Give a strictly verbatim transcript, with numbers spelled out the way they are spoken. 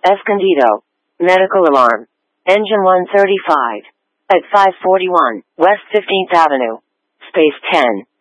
Escondido. Medical alarm. Engine one thirty-five. At five forty-one, West fifteenth Avenue. Space ten.